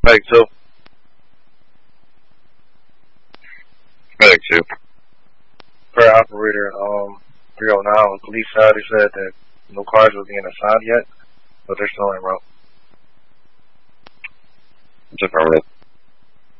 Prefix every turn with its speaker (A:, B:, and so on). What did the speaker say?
A: Medic 2. Medic 2.
B: Per operator, 309 on the police side, they said that no cars were being assigned yet, but they're still en route.
A: It's affirmative.